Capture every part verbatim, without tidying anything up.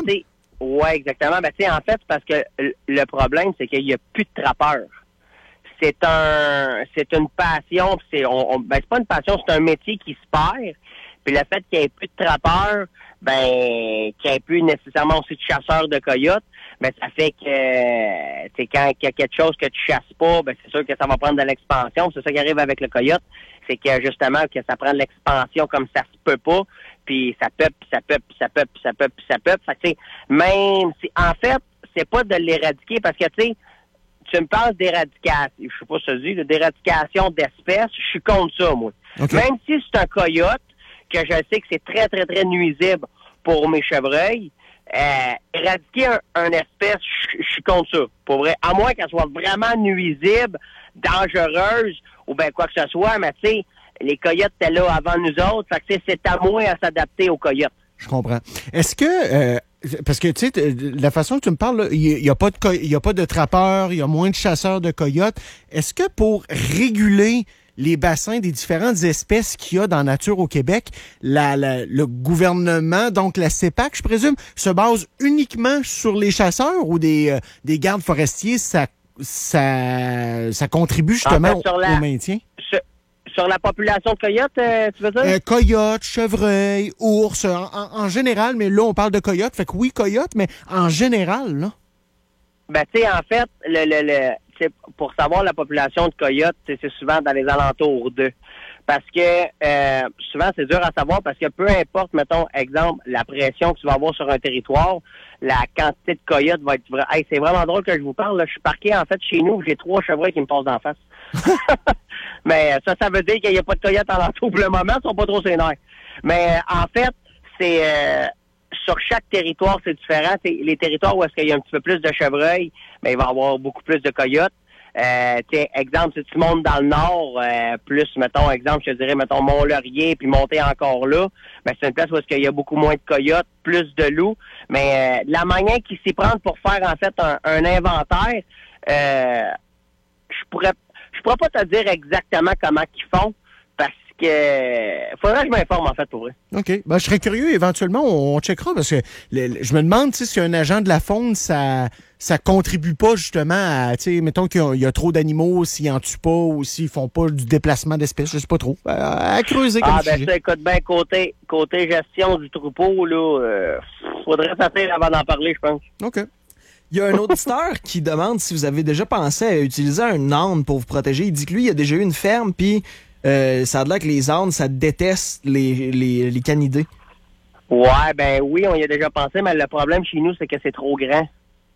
sais, ouais, exactement. Ben, tu sais, en fait, c'est parce que le problème, c'est qu'il n'y a plus de trappeurs. C'est un, c'est une passion. C'est, on, on, ben, c'est pas une passion, c'est un métier qui se perd. Puis le fait qu'il n'y ait plus de trappeurs, ben, qu'il n'y ait plus nécessairement aussi de chasseurs de coyotes, ben, ça fait que, tu sais, quand il y a quelque chose que tu chasses pas, ben, c'est sûr que ça va prendre de l'expansion. C'est ça qui arrive avec le coyote. C'est que, justement, que ça prend de l'expansion comme ça se peut pas. Puis ça peuple, puis ça peuple, puis ça peuple, puis ça peuple, puis ça peuple. Fait que, tu sais, même si, en fait, c'est pas de l'éradiquer parce que, tu sais, tu me parles d'éradication, je sais pas ce que je dis, d'éradication d'espèces, je suis contre ça, moi. Okay. Même si c'est un coyote, que je sais que c'est très, très, très nuisible pour mes chevreuils, euh, éradiquer un, un espèce, je suis contre ça, pour vrai. À moins qu'elle soit vraiment nuisible, dangereuse, ou bien quoi que ce soit, mais tu sais, les coyotes étaient là avant nous autres, fait que c'est à moi à s'adapter aux coyotes. Je comprends. Est-ce que, euh, parce que, tu sais, la façon que tu me parles, il n'y a, a pas de trappeurs, il y a moins de chasseurs de coyotes. Est-ce que pour réguler les bassins des différentes espèces qu'il y a dans la nature au Québec, la, la, le gouvernement, donc la C E P A C, je présume, se base uniquement sur les chasseurs ou des, euh, des gardes forestiers, ça, ça, ça contribue justement en fait, au, la, au maintien? Sur, sur la population de coyotes, euh, tu veux dire? Euh, coyotes, chevreuils, ours, en, en, en général, mais là, on parle de coyotes, fait que oui, coyotes, mais en général, là. Ben, tu sais, en fait, le, le, le c'est pour savoir la population de coyotes, c'est souvent dans les alentours d'eux. Parce que euh, souvent, c'est dur à savoir parce que peu importe, mettons, exemple, la pression que tu vas avoir sur un territoire, la quantité de coyotes va être... Hey, c'est vraiment drôle que je vous parle. Là. Je suis parqué, en fait, chez nous, j'ai trois chevreuils qui me passent d'en face. Mais ça, ça veut dire qu'il n'y a pas de coyotes alentour pour le moment, ils sont pas trop sénères. Mais en fait, c'est... Euh, sur chaque territoire, c'est différent. T'sais, les territoires où est-ce qu'il y a un petit peu plus de chevreuils, ben, il va y avoir beaucoup plus de coyotes. Euh, t'sais, exemple, si tu montes dans le nord, euh, plus, mettons, exemple, je te dirais, mettons, Mont-Laurier, puis monter encore là, ben, c'est une place où est-ce qu'il y a beaucoup moins de coyotes, plus de loups. Mais euh, la manière qu'ils s'y prennent pour faire, en fait, un, un inventaire, euh, je pourrais je pourrais pas te dire exactement comment qu'ils font, parce que faudrait que je m'informe, en fait, pour eux. OK. Ben, je serais curieux, éventuellement, on, on checkera, parce que le, le, je me demande, tu sais, si un agent de la faune, ça ça contribue pas, justement, à, tu sais, mettons qu'il y a, il y a trop d'animaux, s'ils en tuent pas, ou s'ils font pas du déplacement d'espèces, je sais pas trop. À, à creuser comme Ah, ben, sujet. ça, écoute, ben, côté, côté gestion du troupeau, là, euh, faudrait s'asseoir avant d'en parler, je pense. OK. Il y a un auditeur qui demande si vous avez déjà pensé à utiliser un âne pour vous protéger. Il dit que lui, il a déjà eu une ferme, puis euh, ça a l'air que les ânes, ça déteste les, les, les canidés. Ouais, ben oui, on y a déjà pensé, mais le problème chez nous, c'est que c'est trop grand.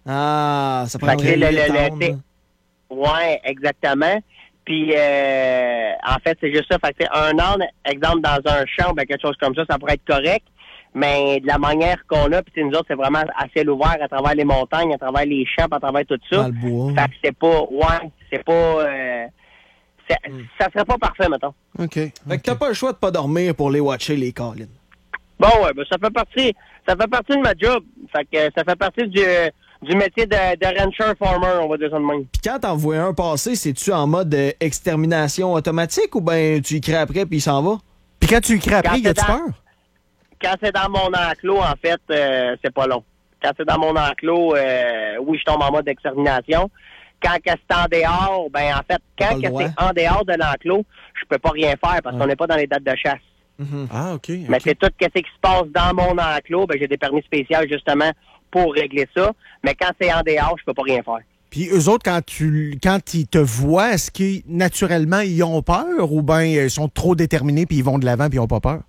Ah, ça prendrait le, le, le, le, Ouais, exactement. Puis, euh, en fait, c'est juste ça. Fait que un âne, exemple, dans un champ, ben, quelque chose comme ça, ça pourrait être correct. Mais de la manière qu'on a, puis nous autres, c'est vraiment à ciel ouvert à travers les montagnes, à travers les champs, à travers tout ça. Dans le bois. Fait que c'est pas... Ouais, c'est pas... Euh, c'est, mm. Ça serait pas parfait, mettons. OK. Fait okay. que t'as pas le choix de pas dormir pour les watcher, les collines. Bon, ouais, ben ça fait partie... Ça fait partie de ma job. Fait que ça fait partie du... du métier de, de rancher farmer, on va dire ça de même. Puis quand t'en vois un passer, c'est-tu en mode euh, extermination automatique ou ben tu y crées après puis il s'en va? Puis quand tu y crées après, y a-tu peur? Quand c'est dans mon enclos, en fait, euh, c'est pas long. Quand c'est dans mon enclos, euh, oui, je tombe en mode extermination. Quand que c'est en dehors, ben en fait, quand que c'est en dehors de l'enclos, je peux pas rien faire parce ouais. qu'on n'est pas dans les dates de chasse. Mm-hmm. Ah, OK. okay. Mais c'est tout ce qui se passe dans mon enclos, ben j'ai des permis spéciaux justement pour régler ça. Mais quand c'est en dehors, je peux pas rien faire. Puis eux autres, quand tu quand ils te voient, est-ce qu'ils, naturellement, ils ont peur ou bien ils sont trop déterminés puis ils vont de l'avant puis ils ont pas peur?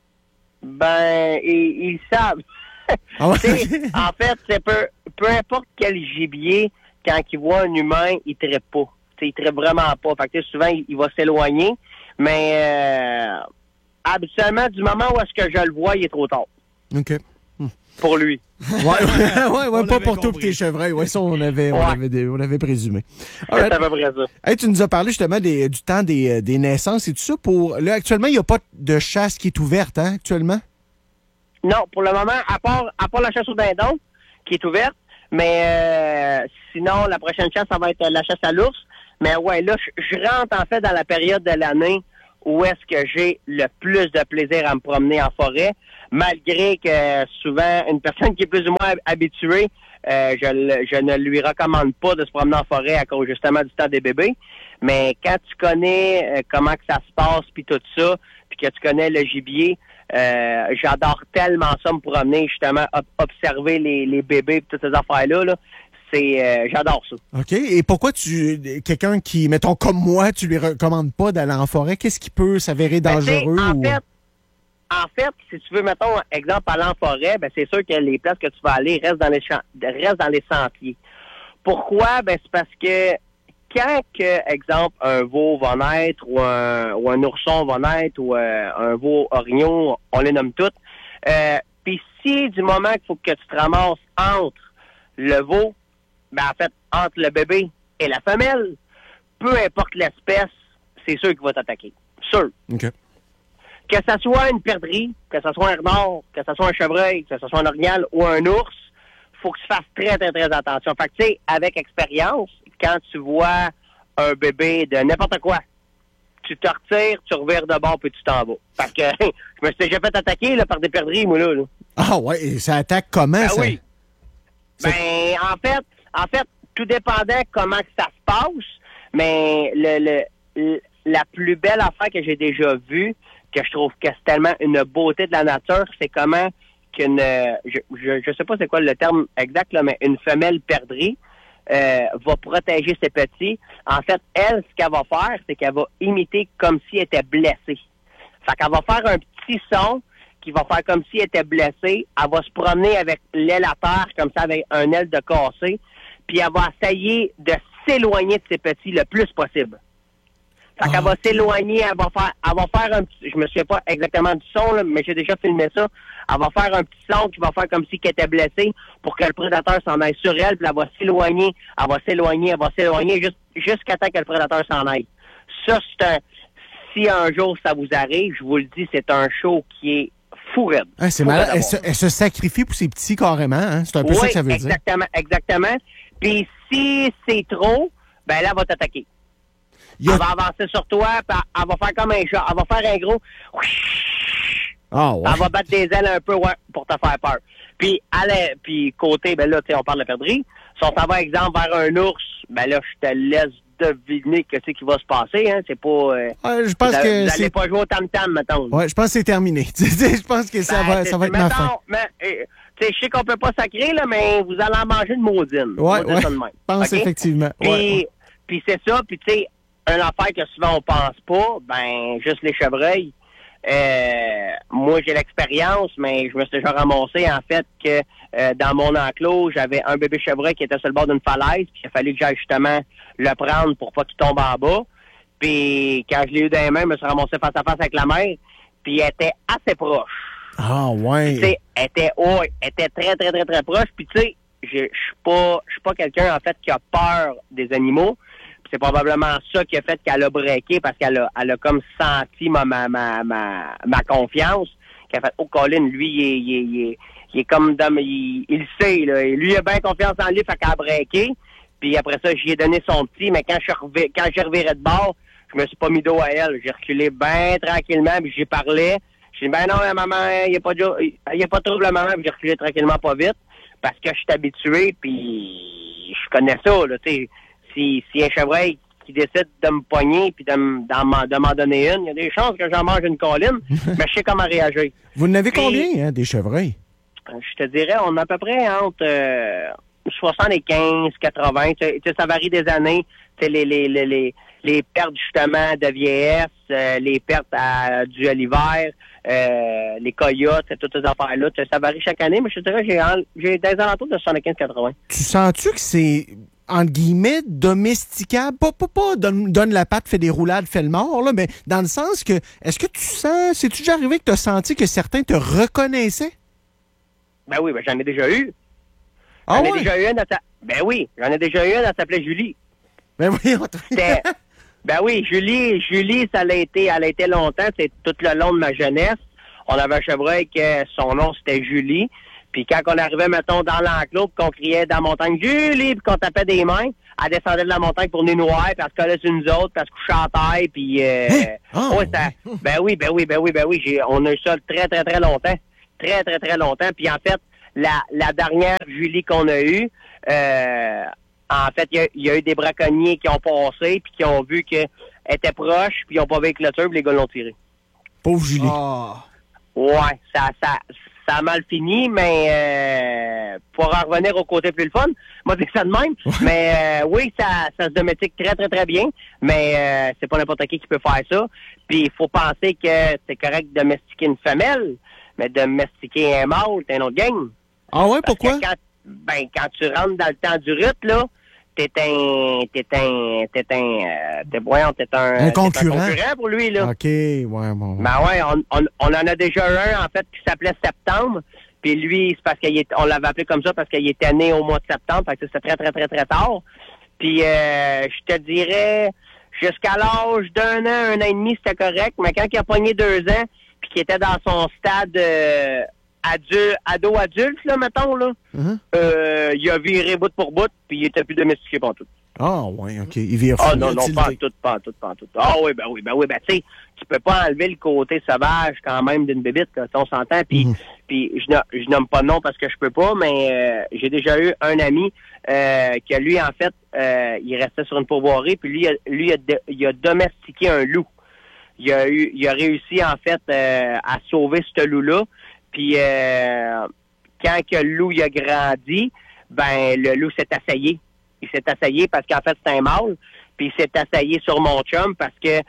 Ben, ils, ils savent. Ah ouais? En fait, c'est peu, peu importe quel gibier, quand ils voient un humain, ils ne trippent pas. T'sais, ils ne trippent vraiment pas. Fait que souvent, il, il va s'éloigner. Mais euh, habituellement, du moment où est-ce que je le vois, il est trop tard. OK. Pour lui. Ouais, ouais, ouais, ouais pas pour tous tes chevreuils. Ouais, ça, on avait, ouais. on avait, on avait présumé. Right. C'est à peu près ça. Hey, tu nous as parlé justement des, du temps des, des naissances et tout ça. Pour, là, actuellement, il n'y a pas de chasse qui est ouverte, hein, actuellement? Non, pour le moment, à part, à part la chasse au dindon, qui est ouverte. Mais euh, sinon, la prochaine chasse, ça va être la chasse à l'ours. Mais ouais, là, je rentre en fait dans la période de l'année où est-ce que j'ai le plus de plaisir à me promener en forêt, malgré que souvent, une personne qui est plus ou moins habituée, euh, je, le, je ne lui recommande pas de se promener en forêt à cause justement du temps des bébés. Mais quand tu connais euh, comment que ça se passe, puis tout ça, puis que tu connais le gibier, euh, j'adore tellement ça, me promener, justement, ob- observer les, les bébés, puis toutes ces affaires-là, là. C'est, euh, j'adore ça. OK. Et pourquoi tu, quelqu'un qui, mettons, comme moi, tu lui recommandes pas d'aller en forêt? Qu'est-ce qui peut s'avérer Ben, dangereux? en ou... fait, en fait, si tu veux, mettons, exemple, aller en forêt, ben, c'est sûr que les places que tu vas aller restent dans les champs, restent dans les sentiers. Pourquoi? Ben, c'est parce que quand, que, exemple, un veau va naître, ou un, ou un ourson va naître, ou euh, un veau orignal, on les nomme toutes, euh, puis si, du moment qu'il faut que tu te ramasses entre le veau, ben, en fait, entre le bébé et la femelle, peu importe l'espèce, c'est sûr qu'il va t'attaquer. Sûr. OK. Que ça soit une perdrix, que ça soit un renard, que ça soit un chevreuil, que ça soit un orignal ou un ours, faut que tu fasses très, très, très attention. Fait que, tu sais, avec expérience, quand tu vois un bébé de n'importe quoi, tu te retires, tu revires de bord, puis tu t'en vas. Fait que, je me suis déjà fait attaquer, là, par des perdrix, moi, là. là. Ah ouais, et ça attaque comment, Ben ça? oui. C'est- Ben, en fait, en fait, tout dépendait comment que ça se passe, mais le, le, le- la plus belle affaire que j'ai déjà vue, que je trouve que c'est tellement une beauté de la nature, c'est comment qu'une, euh, je, je, je sais pas c'est quoi le terme exact, là, mais une femelle perdrix euh, va protéger ses petits. En fait, elle, ce qu'elle va faire, c'est qu'elle va imiter comme si elle était blessée. Fait qu'elle va faire un petit son qui va faire comme si elle était blessée. Elle va se promener avec l'aile à terre, comme ça, avec un aile de cassé. Puis elle va essayer de s'éloigner de ses petits le plus possible. Fait qu'elle va s'éloigner, elle va faire, elle va faire un petit, je me souviens pas exactement du son, là, mais j'ai déjà filmé ça. Elle va faire un petit son qui va faire comme si qu'elle était blessée pour que le prédateur s'en aille sur elle, puis elle va s'éloigner, elle va s'éloigner, elle va s'éloigner juste, jusqu'à temps que le prédateur s'en aille. Ça, c'est un, si un jour ça vous arrive, je vous le dis, c'est un show qui est fou raide. Ah, c'est Fou malade. raide à Elle, voir. se, elle se sacrifie pour ses petits carrément. Hein? C'est un peu Oui, ça que ça veut exactement, exactement. Puis si c'est trop, ben là, elle va t'attaquer. dire. Il y a- Elle va avancer sur toi, puis elle elle va faire comme un chat. Elle va faire un gros... Ah ouais. Elle va battre des ailes un peu, ouais, pour te faire peur. Puis, elle est, puis côté, ben là, tu sais, on parle de perdrix. Si on s'en va, exemple, vers un ours, ben là, je te laisse deviner que c'est qui va se passer, hein. C'est pas... Euh, Ouais, je pense vous que allez c'est. pas jouer au tam-tam, mettons. Ouais, je pense que c'est terminé. je pense que ça Ben, va, c'est- ça va être ma mettons, fin. mais, euh, tu sais, je sais qu'on peut pas sacrer, là, mais vous allez en manger de maudine. Ouais, On va dire ouais. ça de même. Je pense OK? effectivement. Puis, Ouais, ouais. puis c'est ça, puis tu sais, une affaire que souvent on pense pas, ben, juste les chevreuils. Euh, moi, j'ai l'expérience, mais je me suis déjà ramassé, en fait, que euh, dans mon enclos, j'avais un bébé chevreuil qui était sur le bord d'une falaise, puis il a fallu que j'aille justement le prendre pour pas qu'il tombe en bas. Puis quand je l'ai eu dans les mains, je me suis ramassé face à face avec la mère, puis elle était assez proche. Ah Tu ouais. sais, elle était, oh, elle était très, très, très, très proche. Puis tu sais, je je suis pas, je suis pas quelqu'un, en fait, qui a peur des animaux. Puis c'est probablement ça qui a fait qu'elle a breaké, parce qu'elle a, elle a comme senti ma, ma, ma, ma, ma confiance. Qu'elle a fait, oh, Colin, lui, il est, il est, il est, il est comme dans, il, il le sait, là. Et lui, il a bien confiance en lui, fait qu'elle a breaké. Puis après ça, j'y ai donné son petit, mais quand je suis revi- quand j'ai reviré de bord, je me suis pas mis dos à elle. J'ai reculé bien tranquillement, puis j'ai parlé. J'ai dit, ben non, maman, il n'y a pas de, il y a pas de trouble, maman, puis j'ai reculé tranquillement, pas vite, parce que je suis habitué, puis je connais ça, là, tu sais. Si, si un chevreuil qui décide de me pogner puis de, m- d'en m'en- de m'en donner une, il y a des chances que j'en mange une colline, mais je sais comment réagir. Vous en avez Puis- combien, hein, des chevreuils? Je te dirais, on a à peu près entre euh, soixante-quinze, quatre-vingts, tu sais, tu sais, ça varie des années. Tu sais, les, les, les, les, les pertes justement de vieillesse, euh, les pertes à, dues à l'hiver, euh, les coyotes, toutes ces affaires-là, tu sais, ça varie chaque année, mais je te dirais, j'ai, en- j'ai des alentours de soixante-quinze quatre-vingts. Tu sens-tu que c'est, entre guillemets, domesticable? Pas, pas, pas donne, donne la patte, fait des roulades, fait le mort, là, mais dans le sens que, est-ce que tu sens, c'est-tu déjà arrivé que tu as senti que certains te reconnaissaient? Ben oui, ben j'en ai déjà eu. J'en Ah ai ouais? déjà eu une, elle s'a- ben oui, j'en ai déjà eu une, elle s'appelait Julie. Ben oui, on t- C'était- ben oui, Julie, Julie, ça l'a été, elle a été longtemps, c'est tout le long de ma jeunesse. On avait un chevreuil que son nom c'était Julie. Puis quand on arrivait, mettons, dans l'enclos, puis qu'on criait dans la montagne « Julie », puis qu'on tapait des mains, elle descendait de la montagne pour nous noyer, puis elle se collait sur nous autres, puis elle se couchait en terre, puis... Euh, hein? Oh, ouais, ça, ben oui, ben oui, ben oui, ben oui. J'ai, on a eu ça très, très, très longtemps. Très, très, très longtemps. Puis en fait, la, la dernière Julie qu'on a eue, euh, en fait, il y, y a eu des braconniers qui ont passé, puis qui ont vu qu'elle était proche, puis ils ont pas vu avec le tube, les gars l'ont tiré. Pauvre Julie. Oh. Ouais, ça, ça, ça a mal fini, mais euh, pour en revenir au côté plus le fun, moi c'est ça de même. Mais euh, oui, ça, ça se domestique très, très, très bien, mais euh, c'est pas n'importe qui qui peut faire ça. Puis il faut penser que c'est correct de domestiquer une femelle, mais de domestiquer un mâle, c'est un autre gang. Ah ouais, Parce pourquoi? que Quand, ben, quand tu rentres dans le temps du rut, là, t'es un, t'es un, t'es un, euh, t'es, voyons, t'es un, Un concurrent. T'es un concurrent pour lui, là. OK, ouais, bon. Ouais. Ben ouais, on, on, on en a déjà un, en fait, qui s'appelait Septembre. Puis lui, c'est parce qu'il est, on l'avait appelé comme ça parce qu'il était né au mois de septembre. Fait que c'était très, très, très, très tard. Puis euh, je te dirais, jusqu'à l'âge d'un an, un an et demi, c'était correct. Mais quand il a pogné deux ans, puis qu'il était dans son stade euh, adu- ado-adulte, là, mettons, là, Uh-huh. euh, il a viré bout pour bout, puis il était plus domestiqué pour tout. Ah ouais, OK. Il vire fou. Ah non, non, pas en tout, pas en tout, pas en tout. Ah oui, ben oui, ben oui, ben tu sais, tu peux pas enlever le côté sauvage quand même d'une bébite, là, on s'entend. Puis, Mhm. puis je, no- je nomme pas de nom parce que je peux pas, mais euh, j'ai déjà eu un ami euh, que lui, en fait, euh, il restait sur une pourvoirie, puis lui, il a- lui, il a, de- il a domestiqué un loup. Il a eu, il a réussi en fait euh, à sauver ce loup-là. Puis euh, quand que le loup il a grandi, ben le loup s'est assaillé. Il s'est assaillé parce qu'en fait, c'est un mâle. Puis il s'est assaillé sur mon chum parce que,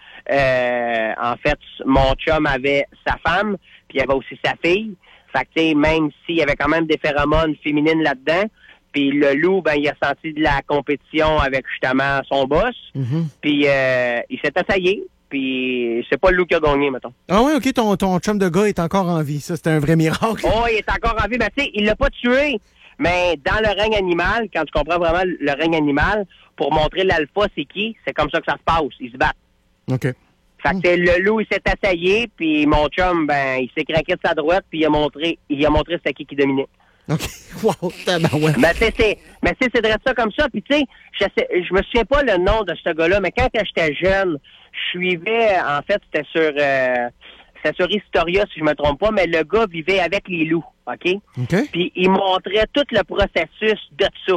euh, en fait, mon chum avait sa femme, puis il avait aussi sa fille. Fait que, tu sais, même s'il y avait quand même des phéromones féminines là-dedans, puis le loup, ben, il a senti de la compétition avec, justement, son boss. Mhm. Puis euh, il s'est assaillé. Puis c'est pas le loup qui a gagné, mettons. Ah ouais, OK, ton, ton chum de gars est encore en vie. Ça, c'était un vrai miracle. Oh, il est encore en vie. Ben, tu sais, il l'a pas tué. Mais dans le règne animal, quand tu comprends vraiment le règne animal, pour montrer l'alpha, c'est qui, c'est comme ça que ça se passe. Ils se battent. OK. Fait que t'sais, le loup, il s'est assaillé, puis mon chum, ben, il s'est craqué de sa droite, puis il a montré, il a montré c'était qui qui dominait. OK. Wow, tabarouette. Mais tu sais, c'est, mais tu sais, c'est de ça comme ça. Puis tu sais, je sais, je me souviens pas le nom de ce gars-là, mais quand j'étais jeune, je suivais, en fait, c'était sur, euh, c'était sur Historia, si je me trompe pas, mais le gars vivait avec les loups, OK? OK. Puis il montrait tout le processus de ça.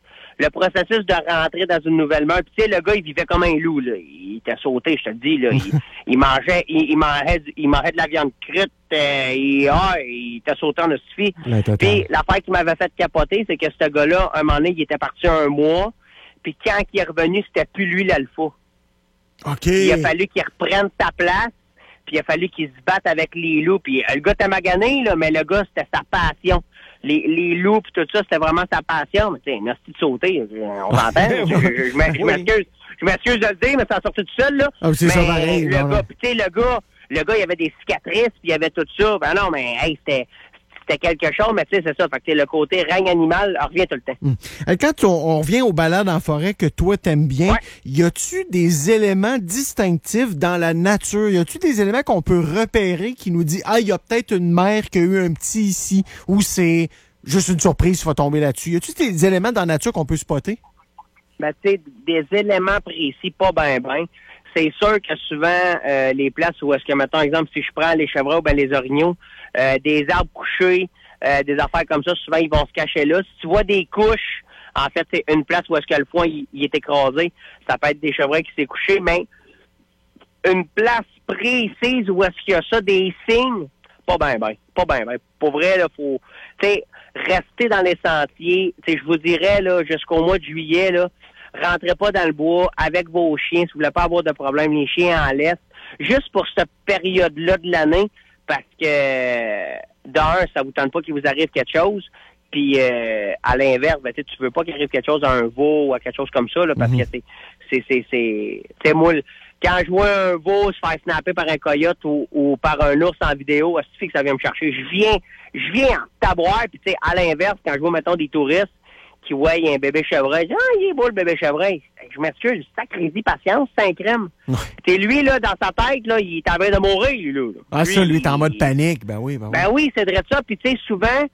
Le processus de rentrer dans une nouvelle meurtre. Puis tu sais, le gars, il vivait comme un loup, là. Il était sauté, je te le dis, là. Il, il mangeait, il, il mangeait, du- il mangeait de la viande crue, euh, il, ah, il était sauté en hostifie. La totale. Puis l'affaire qui m'avait fait capoter, c'est que ce gars-là, un moment donné, il était parti un mois. Puis quand il est revenu, c'était plus lui l'alpha. OK. Il a fallu qu'il reprenne sa place. Puis il a fallu qu'il se batte avec les loups. Puis euh, le gars était magané, là, mais le gars, c'était sa passion. Les, les loups puis tout ça, c'était vraiment sa passion. Mais tu sais, une hostie de sauter, euh, on s'entend. je, je, je m'ex- je m'excuse. Je m'excuse de le dire, mais ça a sorti tout seul, là. Ah, c'est mais ça pareil, le non, non. gars, puis tu sais, le gars, le gars, il avait des cicatrices, puis il avait tout ça. Ben non, mais hey, c'était c'était quelque chose, mais tu sais, c'est ça. Fait que tu sais, le côté règne animal revient tout le temps. Hum. Euh, Quand on, on revient aux balades en forêt que toi t'aimes bien, Ouais. y a-tu des éléments distinctifs dans la nature? Y a-tu des éléments qu'on peut repérer qui nous dit ah, il y a peut-être une mère qui a eu un petit ici ou c'est juste une surprise qui va tomber là-dessus? Y a-tu des éléments dans la nature qu'on peut spotter? Ben, tu sais, des éléments précis, pas ben ben. C'est sûr que souvent, euh, les places où est-ce que, mettons, exemple, si je prends les chevreuils ou ben les orignaux, euh, des arbres couchés, euh, des affaires comme ça, souvent, ils vont se cacher là. Si tu vois des couches, en fait, c'est une place où est-ce que le foin, il, il est écrasé. Ça peut être des chevreuils qui s'est couché, mais une place précise où est-ce qu'il y a ça, des signes, pas ben ben, pas ben ben. Pour vrai, là, faut, tu sais, rester dans les sentiers. Tu sais, je vous dirais, là, jusqu'au mois de juillet, là, rentrez pas dans le bois avec vos chiens si vous voulez pas avoir de problème. Les chiens en laissent. Juste pour cette période-là de l'année, parce que d'un, ça vous tente pas qu'il vous arrive quelque chose. Puis euh, à l'inverse, ben, tu veux pas qu'il arrive quelque chose à un veau ou à quelque chose comme ça, là, parce Mhm. que c'est. c'est, c'est, c'est. Tu sais, moi, quand je vois un veau se faire snapper par un coyote ou, ou par un ours en vidéo, c'est que ça vient me chercher. Je viens, je viens en taboire, puis tu sais, à l'inverse, quand je vois, mettons, des touristes qui voient un bébé chevreuil, je dis, ah, il est beau le bébé chevreuil. Je m'excuse, sacré-y, patience, c'est un crème. Ouais. C'est lui, là, dans sa tête, là, il est en train de mourir, lui, là. Ah, ça, lui, il- t'es en mode panique. Ben oui, ben oui. Ben oui, c'est vrai de ça. Puis tu sais, souvent,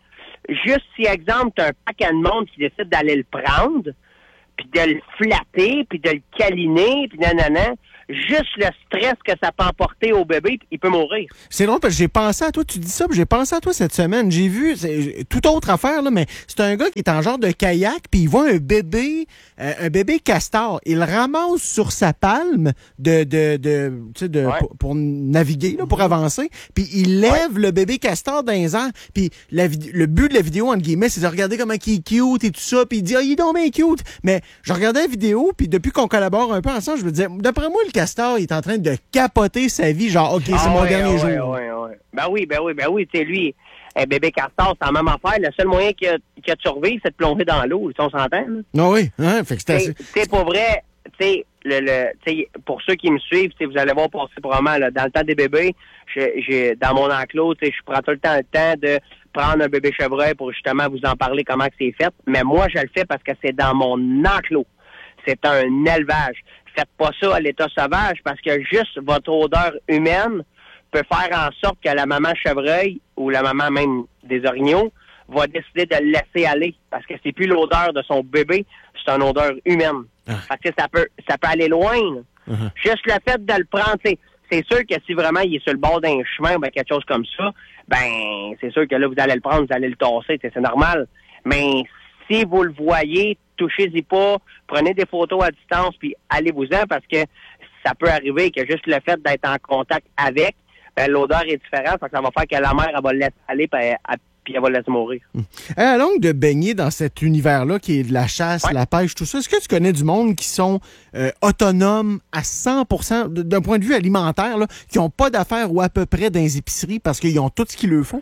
juste si, exemple, tu as un paquet de monde qui décide d'aller le prendre, puis de le flatter, puis de le câliner, puis nanana, juste le stress que ça peut emporter au bébé, il peut mourir. C'est drôle parce que j'ai pensé à toi, tu dis ça, puis j'ai pensé à toi cette semaine. J'ai vu, c'est toute autre affaire, là, mais c'est un gars qui est en genre de kayak, puis il voit un bébé, euh, un bébé castor. Il le ramasse sur sa palme de, de, de, tu sais, de, ouais. pour, pour naviguer, là, pour avancer, puis il lève ouais. le bébé castor dans les airs, puis la vid- le but de la vidéo, entre guillemets, c'est de regarder comment il est cute et tout ça, puis il dit « Ah, oh, il est donc bien cute! » Mais je regardais la vidéo, puis depuis qu'on collabore un peu ensemble, je me disais, d'après moi, le castor, il est en train de capoter sa vie, genre, OK, c'est ah, mon ouais, dernier ouais, jour. Ouais, ouais. Ben oui, ben oui, ben oui, tu sais, lui, un bébé castor, c'est la même affaire. Le seul moyen qu'il a, qu'il a de survivre, c'est de plonger dans l'eau, on s'entend, là. Ah oui, hein, fait que c'est assez... Tu sais, pour vrai, tu sais, le, le, t'sais, pour ceux qui me suivent, vous allez voir passer probablement, là, dans le temps des bébés, j'ai, j'ai dans mon enclos, je prends tout le temps le temps de prendre un bébé chevreuil pour justement vous en parler comment que c'est fait. Mais moi, je le fais parce que c'est dans mon enclos. C'est un élevage. Faites pas ça à l'état sauvage parce que juste votre odeur humaine peut faire en sorte que la maman chevreuil ou la maman même des orignaux va décider de le laisser aller parce que c'est plus l'odeur de son bébé, c'est une odeur humaine. Ah. Parce que ça peut ça peut aller loin. Uh-huh. Juste le fait de le prendre, c'est, c'est sûr que si vraiment il est sur le bord d'un chemin, ben quelque chose comme ça, ben c'est sûr que là vous allez le prendre, vous allez le tasser, c'est normal. Mais si vous le voyez, touchez-y pas, prenez des photos à distance, puis allez-vous-en, parce que ça peut arriver que juste le fait d'être en contact avec, ben, l'odeur est différente, donc ça va faire que la mère, elle va le laisser aller, puis elle, elle, puis elle va le laisser mourir. Mmh. À longue de baigner dans cet univers-là, qui est de la chasse, ouais. la pêche, tout ça, est-ce que tu connais du monde qui sont euh, autonomes à cent pour cent, d'un point de vue alimentaire, là, qui n'ont pas d'affaires ou à peu près dans les épiceries, parce qu'ils ont tout ce qu'il leur faut?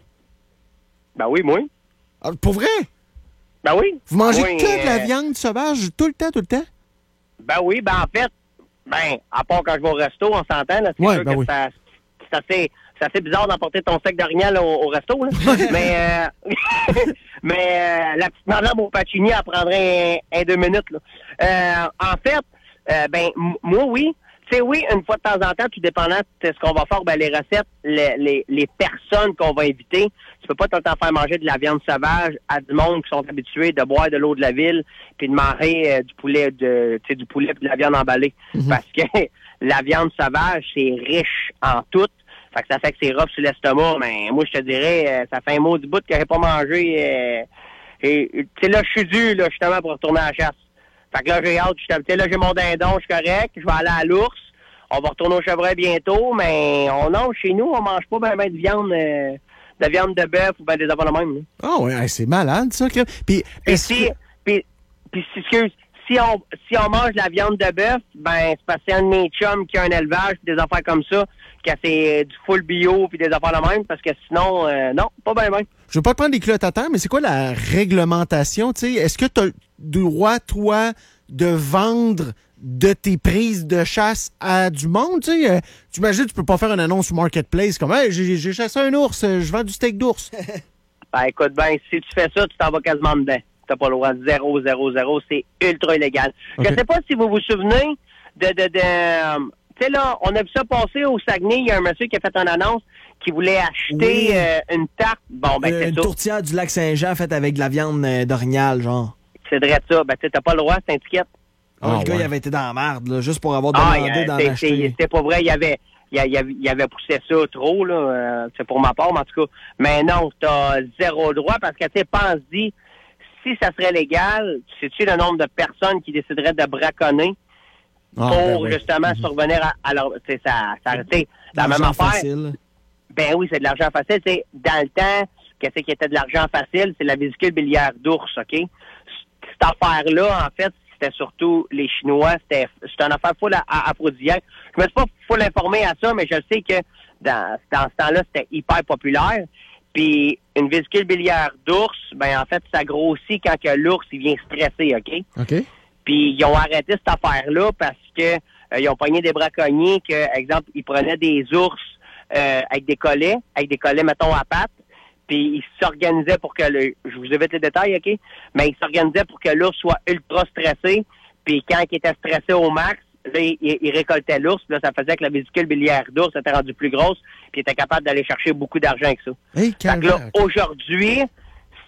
Ben oui, moi. Ah, pour vrai? Ben oui. Vous mangez oui, que euh... de la viande sauvage tout le temps, tout le temps? Ben oui, ben en fait, ben, à part quand je vais au resto, on s'entend, là, c'est ouais, sûr ben que oui. ça, c'est, assez, c'est assez bizarre d'emporter ton steak d'orignal au, au resto, là. mais euh, mais euh, la petite madame au Pacini, elle prendrait un, un deux minutes, là. Euh, en fait, euh, ben, m- moi, oui. Tu sais, oui, une fois de temps en temps, tout dépendant de ce qu'on va faire, ben, les recettes, les, les, les personnes qu'on va inviter, tu peux pas tout le temps faire manger de la viande sauvage à du monde qui sont habitués de boire de l'eau de la ville puis de manger euh, du poulet, de, tu sais, du poulet puis de la viande emballée. Mm-hmm. Parce que la viande sauvage, c'est riche en tout. Fait que ça fait que c'est rough sur l'estomac. Mais moi, je te dirais, euh, ça fait un mot du bout que j'aurais pas mangé. Euh, et, tu sais, là, je suis dû, là, justement, pour retourner à la chasse. Fait que là, j'ai hâte, tu sais, là, j'ai mon dindon, je suis correct, je vais aller à l'ours. On va retourner au chevreuil bientôt, mais on non, chez nous, on mange pas ben, ben de viande, euh, de viande de bœuf ou ben des affaires de même. Ah oh, ouais, c'est malade, ça. Puis, puis si, que... puis, puis, excuse, si on, si on mange de la viande de bœuf, ben, c'est parce que c'est un de mes chums qui a un élevage, des affaires comme ça, qui a fait du full bio puis des affaires de même, parce que sinon, euh, non, pas ben même. Je veux pas te prendre des culottes à terre, mais c'est quoi la réglementation, tu sais? Est-ce que tu as le droit, toi, de vendre de tes prises de chasse à du monde, tu sais? Euh, tu imagines, tu peux pas faire une annonce sur Marketplace comme « Hey, j'ai, j'ai chassé un ours, je vends du steak d'ours. » Ben, écoute, ben, si tu fais ça, tu t'en vas quasiment dedans. T'as pas le droit. Zéro, zéro, zéro. C'est ultra illégal. Okay. Je sais pas si vous vous souvenez de... de, de euh, tu sais, là, on a vu ça passer au Saguenay. Il y a un monsieur qui a fait une annonce qui voulait acheter oui. euh, une tarte. Bon, ben, euh, c'est une ça. Une tourtière du lac Saint-Jean faite avec de la viande euh, d'orignal, genre. C'est vrai de ça. Ben, tu sais, t'as pas le droit, c'est une étiquette. Oh, oh, le gars, ouais. il avait été dans la merde, là, juste pour avoir demandé ah, d'en c'est, acheter. C'est, c'était pas vrai, il avait, il avait, il avait poussé ça trop, là, euh, c'est pour ma part, mais en tout cas. Mais non, t'as zéro droit, parce que, tu sais, pense-y, si ça serait légal, sais-tu le nombre de personnes qui décideraient de braconner oh, pour, ben justement, oui. survenir à, à leur, tu sais, ça, ça, tu sais, la même affaire. Facile. Ben oui, c'est de l'argent facile, tu sais, dans le temps, qu'est-ce qui était de l'argent facile, c'est la vésicule biliaire d'ours, OK? Cette affaire-là, en fait, c'était surtout les Chinois, c'était, c'était une affaire full aphrodisiaque. Je me suis pas full informé à ça, mais je sais que dans, dans ce temps-là, c'était hyper populaire. Puis une vésicule biliaire d'ours, ben en fait, ça grossit quand que l'ours il vient stresser, OK? OK. Puis ils ont arrêté cette affaire-là parce que euh, ils ont pogné des braconniers que, exemple, ils prenaient des ours euh, avec des collets, avec des collets, mettons, à pattes. Puis ils s'organisaient pour que le... Je vous évite les détails, OK? Mais ils s'organisaient pour que l'ours soit ultra stressé. Puis quand il était stressé au max, là, il, il récoltait l'ours. Puis là, ça faisait que la vésicule biliaire d'ours était rendue plus grosse. Puis il était capable d'aller chercher beaucoup d'argent avec ça. Hey, fait que là, aujourd'hui,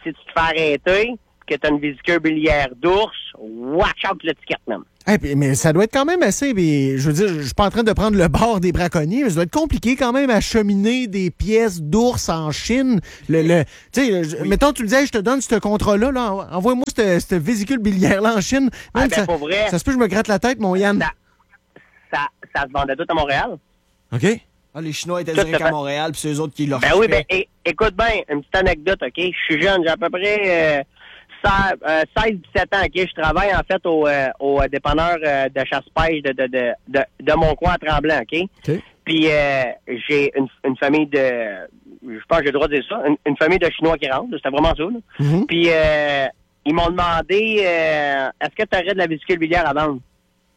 si tu te fais arrêter, que tu as une vésicule biliaire d'ours, watch out l'étiquette même. Hey, puis, mais ça doit être quand même assez... Puis, je veux dire, je suis pas en train de prendre le bord des braconniers, mais ça doit être compliqué quand même à cheminer des pièces d'ours en Chine. Le, le, tu sais, oui. Mettons, tu le disais, je te donne ce contrat-là, là, envoie-moi cette, cette vésicule biliaire-là en Chine. Ah, ben, ça, pour vrai, ça se peut que je me gratte la tête, mon Yann. Ça, ça, ça se vendait tout à Montréal. OK. Ah, les Chinois étaient rien qu'à Montréal, puis c'est eux autres qui l'ont Ben oui, ben é- écoute bien, une petite anecdote, OK? Je suis jeune, j'ai à peu près... Euh, seize dix-sept ans, OK? Je travaille en fait au, euh, au dépanneur euh, de chasse-pêche de, de, de, de, de mon coin à Tremblant, OK? OK. Puis euh, j'ai une, une famille de... Je pense que j'ai le droit de dire ça. Une, une famille de Chinois qui rentre. C'était vraiment ça, là. Mm-hmm. Puis euh, ils m'ont demandé euh, est-ce que tu aurais de la vésicule biliaire à vendre?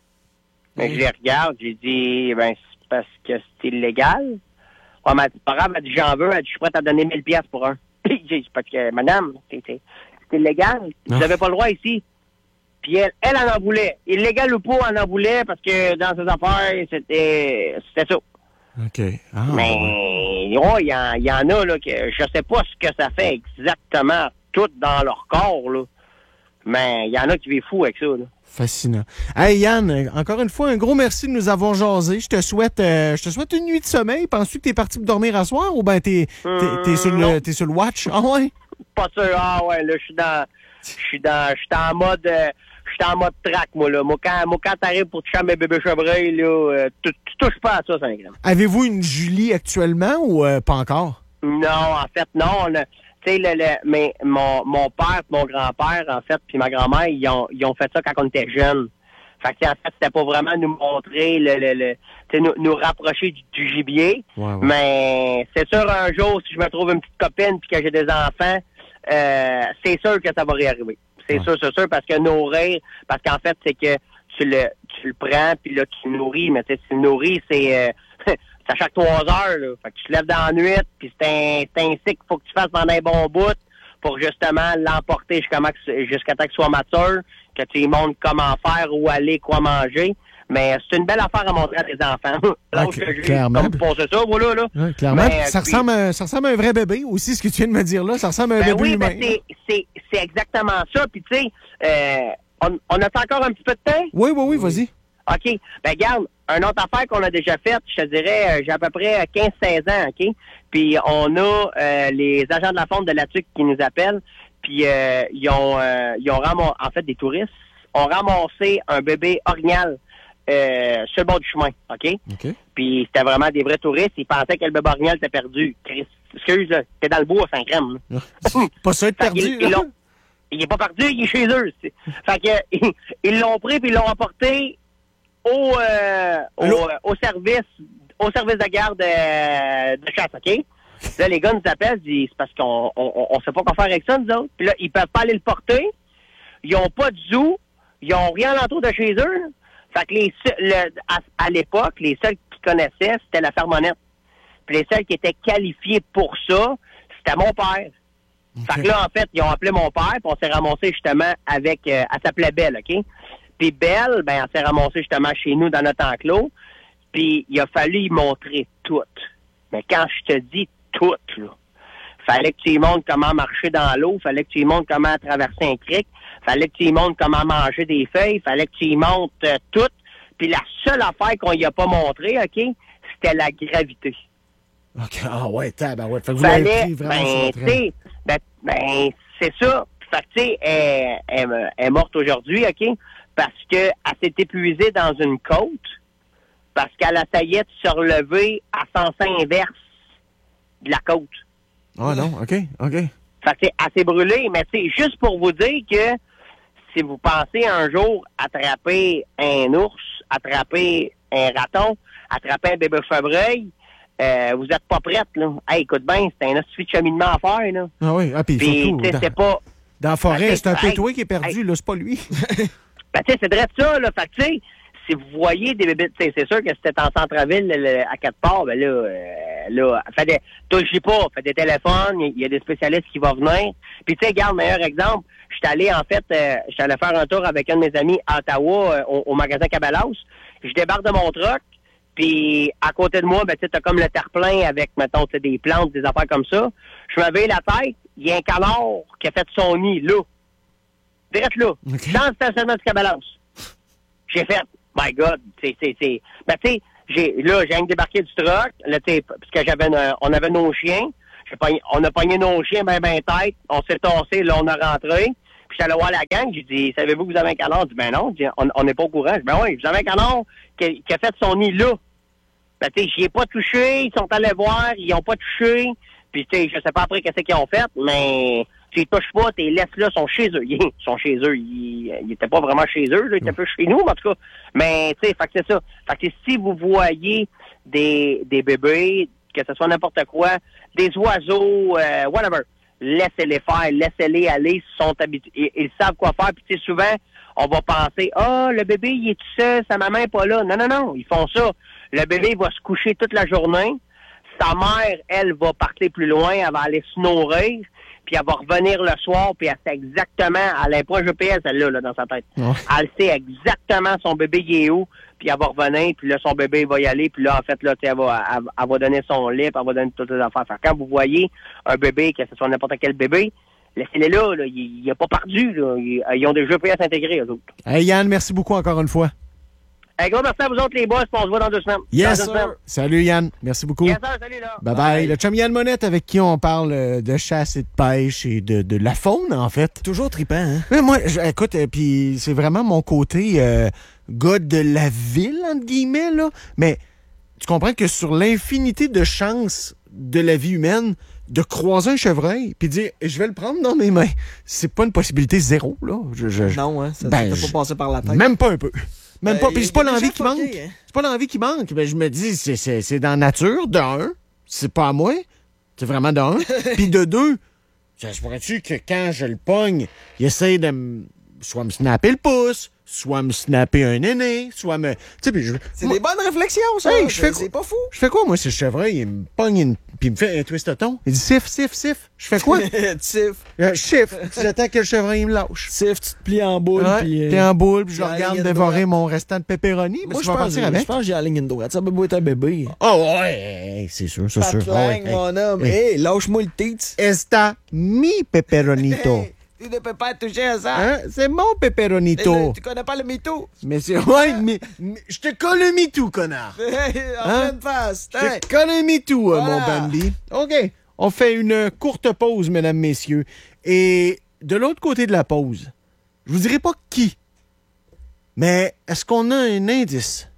Ben, Mm. je les regarde, j'ai dit ben c'est parce que c'est illégal. Ouais, mais c'est pas grave, elle dit j'en veux, elle dit je suis prête à donner mille piastres pour un. J'ai dit parce que madame, c'est, c'est, c'est illégal. Vous Ah. n'avez pas le droit ici. Puis elle, elle en en voulait. Illégal ou pas, elle en voulait parce que dans ses affaires, c'était c'était ça. OK. Ah, Mais ouais, il y, en- y en a là que je sais pas ce que ça fait exactement tout dans leur corps, là. Mais il y en a qui vivent fous avec ça, là. fascinant. Hey Yann, encore une fois, un gros merci de nous avoir jasé. Je te souhaite euh, je te souhaite une nuit de sommeil. Penses-tu que t'es parti pour dormir à soir ou ben t'es, t'es, t'es, sur, le, t'es sur le watch? Ah ouais? Pas sûr. Ah ouais, là, je suis dans. Je suis dans. Je suis en mode. euh, Je suis en mode track, moi, là. Moi, quand, moi, quand t'arrives pour toucher à mes bébés chevreuils, là, euh, tu, tu touches pas à ça, c'est un gramme. Avez-vous une Julie actuellement ou euh, pas encore? Non, en fait, non. On a, tu sais, le, le, mais mon, mon père, mon grand-père, en fait, puis ma grand-mère, ils ont, ils ont fait ça quand on était jeunes. Fait que, en fait, c'était pas vraiment nous montrer, le, le, le tu sais, nous, nous rapprocher du, du gibier. Ouais, ouais. Mais c'est sûr, un jour, si je me trouve une petite copine puis que j'ai des enfants, euh, c'est sûr que ça va réarriver. C'est Ouais. sûr, c'est sûr, parce que nourrir, parce qu'en fait, c'est que tu le, tu le prends, puis là, tu le nourris, mais tu sais, tu le nourris, c'est, euh, c'est à chaque trois heures, là. Fait que tu te lèves dans la nuit, puis c'est un, c'est un cycle qu'il faut que tu fasses pendant un bon bout pour justement l'emporter jusqu'à, jusqu'à temps qu'il soit mature, que tu lui montres comment faire, où aller, quoi manger. Mais c'est une belle affaire à montrer à tes enfants. Là où Ok, que j'ai clairement. comme pensé ça, voilà, là. Ouais, clairement. Mais, ça, puis- ressemble à, ça ressemble à un vrai bébé aussi, ce que tu viens de me dire là. Ça ressemble à un Ben bébé oui, humain. ben c'est, c'est, c'est exactement ça. Puis tu sais, euh, on, on a encore un petit peu de temps? Oui, oui, oui, vas-y. OK. Ben garde, une autre affaire qu'on a déjà faite, je te dirais, euh, j'ai à peu près quinze seize ans, OK? Puis on a euh, les agents de la fonte de la Tuque qui nous appellent, puis euh, ils ont euh, ils ont ramassé, en fait, des touristes, ont ramassé un bébé orignal euh, sur le bord du chemin, OK? OK. Puis c'était vraiment des vrais touristes, ils pensaient que le bébé orignal était perdu. Chris, excuse, là, t'es dans le bois, c'est un crème, là. Pas ça être Fait perdu. qu'ils- ils là. l'ont- il est pas perdu, il est chez eux. c'est- Fait que ils- ils l'ont pris puis ils l'ont apporté au euh, au, Allô? euh, au service au service de garde euh, de chasse, OK? Là, les gars nous appellent, ils disent c'est parce qu'on on, on sait pas quoi faire avec ça, nous autres. Puis là, ils peuvent pas aller le porter. Ils ont pas de zoo. Ils ont rien alentour de chez eux. là. Fait que les se- le- à, à l'époque, les seuls qui connaissaient, c'était la fermonnette. Puis les seuls qui étaient qualifiés pour ça, c'était mon père. Fait que là, en fait, ils ont appelé mon père, puis on s'est ramassé justement avec... Euh, elle s'appelait Belle, OK? Puis Belle, ben, elle s'est ramassée justement chez nous dans notre enclos. Puis il a fallu y montrer tout. Mais quand je te dis tout, là, fallait que tu y montres comment marcher dans l'eau, fallait que tu y montres comment traverser un cric, fallait que tu y montres comment manger des feuilles, fallait que tu y montres euh, tout. Puis la seule affaire qu'on y a pas montré, OK, c'était la gravité. OK. Ah ouais, tabarouette. Fait que vous l'avez Fallait, pris vraiment ben, sur votre tu sais, ben, ben, c'est ça. Fait que, tu sais, elle, elle, elle est morte aujourd'hui, OK? Parce qu'elle s'est épuisée dans une côte, parce qu'elle essayait de se relever à sens inverse de la côte. Ah non, OK, OK. Fait que, tu sais, elle s'est brûlée, mais c'est juste pour vous dire que si vous pensez un jour attraper un ours, attraper un raton, attraper un bébé chevreuil, euh, vous êtes pas prête, là. Hey, écoute bien, c'est un hostie de cheminement à faire, là. Ah oui, ah, puis Puis, surtout, tu sais, dans, c'est pas... dans la forêt, Hey, c'est un peu hey, toi qui est perdu, hey. là, c'est pas lui. Ben, tu sais, c'est vrai ça, là. Fait que, tu sais, si vous voyez des bébés, tu sais, c'est sûr que si c'était en centre-ville, le- le- à quatre parts, ben là, euh, là, fait des, touchez pas, fait des téléphones, il y, a des spécialistes qui vont venir. Puis, tu sais, regarde, meilleur exemple, je suis allé, en fait, euh, je suis allé faire un tour avec un de mes amis à Ottawa, euh, au, au magasin Cabalas. Je débarque de mon truck, puis à côté de moi, ben, tu sais, t'as comme le terre-plein avec, mettons, tu sais, des plantes, des affaires comme ça. Je me veille la tête, il y a un canard qui a fait son nid là. Direct là. Okay. Dans le stationnement du Cabalance. J'ai fait, my God, c'est, c'est, c'est. Ben, tu sais, j'ai, là, j'ai débarqué du truck, là, tu sais, parce que j'avais, une, on avait nos chiens. J'ai pogné, on a pogné nos chiens ben, ben tête. On s'est tassé, là, on a rentré. Puis j'allais voir la gang, j'ai dit, savez-vous que vous avez un canard? J'ai dit, ben non, on n'est pas au courant. J'ai dit, ben oui, vous avez un canard qui, qui a fait son nid là. Ben, tu sais, j'y ai pas touché, ils sont allés voir, ils ont pas touché. Puis, tu sais, je sais pas après qu'est-ce qu'ils ont fait, mais tu les touches pas, tes laisses là sont chez eux. Ils sont chez eux. Ils, ils étaient pas vraiment chez eux, là, ils étaient plus chez nous, en tout cas. Mais, tu sais, fait que c'est ça. Fait que si vous voyez des, des bébés, que ce soit n'importe quoi, des oiseaux, euh, whatever, laissez-les faire, laissez-les aller, ils sont habitués, ils, ils savent quoi faire. Puis, tu sais, souvent, on va penser, ah, oh, le bébé, il est tout seul, sa maman est pas là. Non, non, non, ils font ça. Le bébé va se coucher toute la journée. Sa mère, elle, va partir plus loin, elle va aller se nourrir, puis elle va revenir le soir, puis elle sait exactement, elle a un point G P S, elle-là, là, dans sa tête. Ouais. Elle sait exactement son bébé, il est où, puis elle va revenir, puis là, son bébé, il va y aller, puis là, en fait, là, tu sais, elle va, elle, elle va donner son lait, puis elle va donner toutes les affaires. Fait que quand vous voyez un bébé, que ce soit n'importe quel bébé, laissez-les là, là, il n'a pas perdu, là. Ils, ils ont des G P S intégrés, eux autres. Hey, Yann, merci beaucoup encore une fois. Hey, gros, merci à vous autres, les boss, puis on se voit dans deux semaines. Yes, sir. Semaines. Salut, Yann. Merci beaucoup. Yes, sir. Salut, là. Bye, bye. bye. Le chum Yann Monette, avec qui on parle de chasse et de pêche et de, de la faune, en fait. Toujours trippant, hein? Mais moi, je, écoute, euh, puis c'est vraiment mon côté euh, gars de la ville, entre guillemets, là. Mais tu comprends que sur l'infinité de chances de la vie humaine, de croiser un chevreuil puis dire je vais le prendre dans mes mains, c'est pas une possibilité zéro, là. Je, je, non, hein, ça ben, t'a pas passé par la tête. Même pas un peu. Même euh, pas. Puis c'est pas l'envie qui manque. Hein? C'est pas l'envie qui manque. Ben, je me dis, c'est, c'est, c'est dans la nature, d'un. C'est pas à moi. C'est vraiment d'un. Puis de deux, ça se pourrait-tu que quand je le pogne, il essaie de me, soit me snapper le pouce, soit me snapper un aîné, soit me... Je... C'est moi... des bonnes réflexions, ça. Hey, je fais c'est quoi? pas fou. Je fais quoi, moi, si le chevreuil, il me pogne une... puis il me fait un twist-ton. Il dit sif, sif, sif. Je fais quoi? Sif. Euh, Chif. J'attends que le chevreuil il me lâche. Sif, tu te plies en boule. Ouais, puis t'es en boule, puis je regarde dévorer mon restant de pepperoni. Moi, je pense, je pense que j'ai la ligne droite. Ça peut être un bébé. Oh, ouais, c'est sûr, c'est sûr. Pas de langue, mon homme. Hé, hey, lâche-moi le titre. Esta mi pepperonito. Hey. Tu ne peux pas toucher à ça. Hein? C'est mon pepperonito. Là, tu connais pas le MeToo? Mais c'est... Ouais, mais... mais je te colle le MeToo, connard. en hein? pleine face. Je te colle le MeToo, voilà. Mon Bambi. OK. On fait une courte pause, mesdames, messieurs. Et de l'autre côté de la pause, je vous dirai pas qui, mais est-ce qu'on a un indice?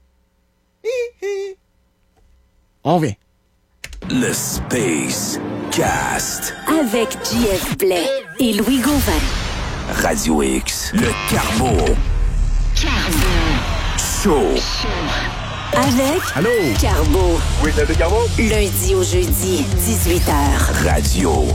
On vient. Le Space Cast. Avec J F Blais et Louis Gauvin. Radio X. Le Carbo. Carbo. Show. Avec Allô? Carbo. Oui, c'est Carbo. Lundi au jeudi, dix-huit heures. Radio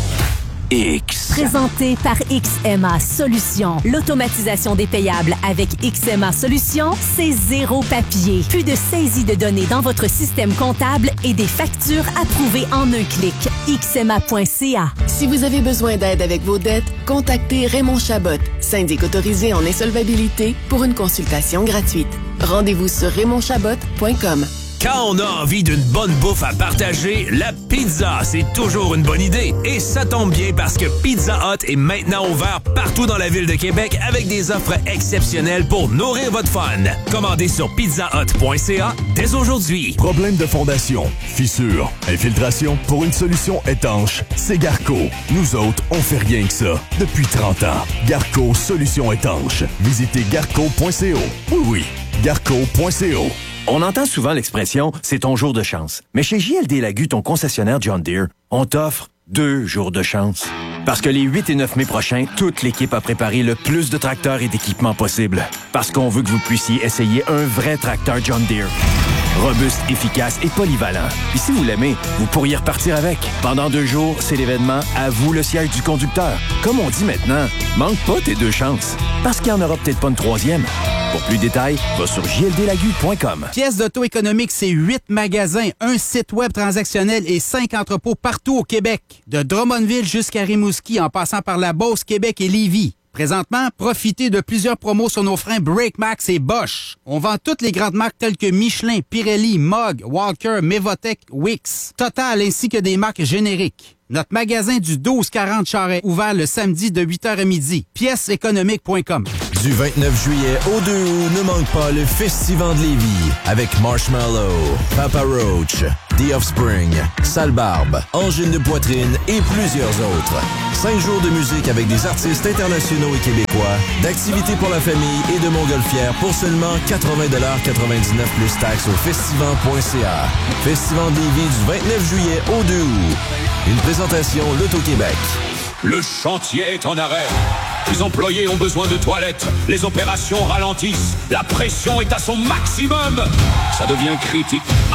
X. Présenté par X M A Solutions. L'automatisation des payables avec X M A Solutions, c'est zéro papier. Plus de saisie de données dans votre système comptable et des factures approuvées en un clic. X M A point C A. Si vous avez besoin d'aide avec vos dettes, contactez Raymond Chabot, syndic autorisé en insolvabilité, pour une consultation gratuite. Rendez-vous sur raymond chabot point com. Quand on a envie d'une bonne bouffe à partager, la pizza, c'est toujours une bonne idée. Et ça tombe bien parce que Pizza Hut est maintenant ouvert partout dans la ville de Québec avec des offres exceptionnelles pour nourrir votre fun. Commandez sur pizza hut point c a dès aujourd'hui. Problème de fondation, fissure, infiltration, pour une solution étanche, c'est Garco. Nous autres, on fait rien que ça. Depuis trente ans. Garco, solution étanche. Visitez garco point c o. Oui, oui, garco point c o. On entend souvent l'expression « c'est ton jour de chance ». Mais chez J L D Lagu, ton concessionnaire John Deere, on t'offre deux jours de chance. Parce que les huit et neuf mai prochains, toute l'équipe a préparé le plus de tracteurs et d'équipements possible. Parce qu'on veut que vous puissiez essayer un vrai tracteur John Deere. Robuste, efficace et polyvalent. Puis si vous l'aimez, vous pourriez repartir avec. Pendant deux jours, c'est l'événement « À vous le siège du conducteur ». Comme on dit maintenant, manque pas tes deux chances. Parce qu'il n'y en aura peut-être pas une troisième. Pour plus de détails, va sur j l d lagu point com. Pièces d'auto économique, c'est huit magasins, un site web transactionnel et cinq entrepôts partout au Québec. De Drummondville jusqu'à Rimouski, en passant par la Beauce, Québec et Lévis. Présentement, profitez de plusieurs promos sur nos freins BrakeMax et Bosch. On vend toutes les grandes marques telles que Michelin, Pirelli, Mogg, Walker, Mevotech, Wix, Total ainsi que des marques génériques. Notre magasin du douze quarante Charest, ouvert le samedi de huit heures à midi. pièces économiques point com. Du vingt-neuf juillet au deux août, ne manque pas le Festival de Lévis avec Marshmallow, Papa Roach, The Offspring, Sale Barbe, Angine de Poitrine et plusieurs autres. Cinq jours de musique avec des artistes internationaux et québécois, d'activités pour la famille et de montgolfières pour seulement quatre-vingts dollars quatre-vingt-dix-neuf plus taxes au festival point c a. Festival de Lévis du vingt-neuf juillet au deux août. Une présentation L'Auto-Québec. Le chantier est en arrêt. Les employés ont besoin de toilettes. Les opérations ralentissent. La pression est à son maximum. Ça devient critique.